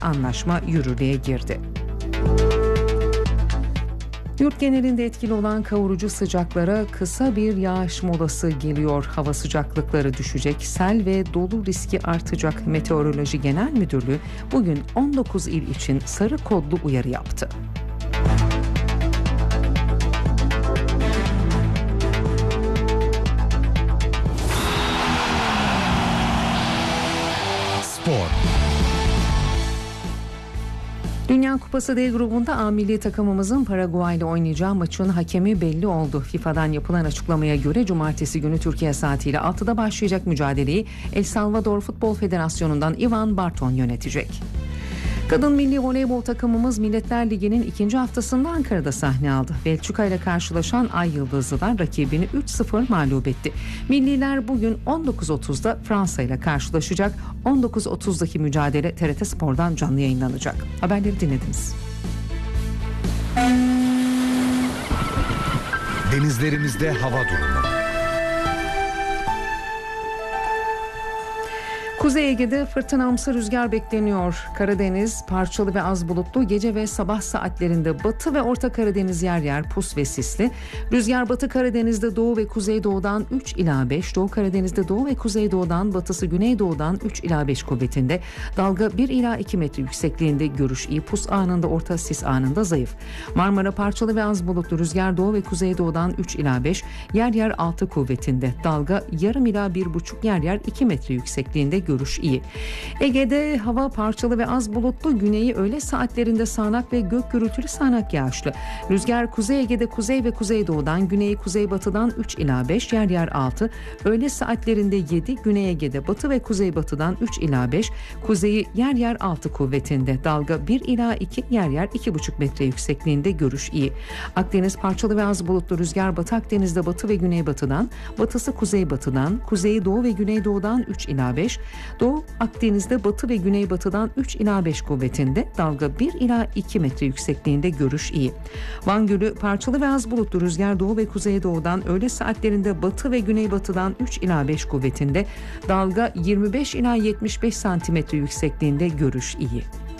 anlaşma yürürlüğe girdi. Yurt genelinde etkili olan kavurucu sıcaklara kısa bir yağış molası geliyor. Hava sıcaklıkları düşecek, sel ve dolu riski artacak. Meteoroloji Genel Müdürlüğü bugün 19 il için sarı kodlu uyarı yaptı. Spor. Dünya Kupası D grubunda A milli takımımızın Paraguay ile oynayacağı maçın hakemi belli oldu. FIFA'dan yapılan açıklamaya göre cumartesi günü Türkiye saatiyle 6'da başlayacak mücadeleyi El Salvador Futbol Federasyonu'ndan Ivan Barton yönetecek. Kadın milli voleybol takımımız Milletler Ligi'nin ikinci haftasında Ankara'da sahne aldı. Belçika ile karşılaşan Ay Yıldızlılar rakibini 3-0 mağlup etti. Milliler bugün 19.30'da Fransa ile karşılaşacak. 19.30'daki mücadele TRT Spor'dan canlı yayınlanacak. Haberleri dinlediniz. Denizlerimizde hava durumu. Kuzey Ege'de fırtınamsı rüzgar bekleniyor. Karadeniz parçalı ve az bulutlu, gece ve sabah saatlerinde Batı ve Orta Karadeniz yer yer pus ve sisli. Rüzgar Batı Karadeniz'de doğu ve kuzeydoğudan 3 ila 5, Doğu Karadeniz'de doğu ve kuzeydoğudan, batısı güneydoğudan 3 ila 5 kuvvetinde. Dalga 1 ila 2 metre yüksekliğinde, görüş iyi, pus anında orta, sis anında zayıf. Marmara parçalı ve az bulutlu, rüzgar doğu ve kuzeydoğudan 3 ila 5, yer yer 6 kuvvetinde. Dalga yarım ila 1,5, yer yer 2 metre yüksekliğinde, görüş iyi. Ege'de hava parçalı ve az bulutlu, güneyi öğle saatlerinde sağanak ve gök gürültülü sağanak yağışlı. Rüzgar Kuzey Ege'de kuzey ve kuzeydoğudan, güneyi kuzeybatıdan 3 ila 5, yer yer 6, öğle saatlerinde 7, Güney Ege'de batı ve kuzeybatıdan 3 ila 5, kuzeyi yer yer 6 kuvvetinde. Dalga 1 ila 2, yer yer 2,5 metre yüksekliğinde, görüş iyi. Akdeniz parçalı ve az bulutlu, rüzgar Batı Akdeniz'de batı ve güneybatıdan, batısı kuzeybatıdan, kuzeyi doğu ve güneydoğudan 3 ila 5, Doğu Akdeniz'de batı ve güneybatıdan 3 ila 5 kuvvetinde, dalga 1 ila 2 metre yüksekliğinde, görüş iyi. Van Gölü parçalı ve az bulutlu, rüzgar doğu ve kuzeydoğudan, öğle saatlerinde batı ve güneybatıdan 3 ila 5 kuvvetinde, dalga 25 ila 75 santimetre yüksekliğinde, görüş iyi.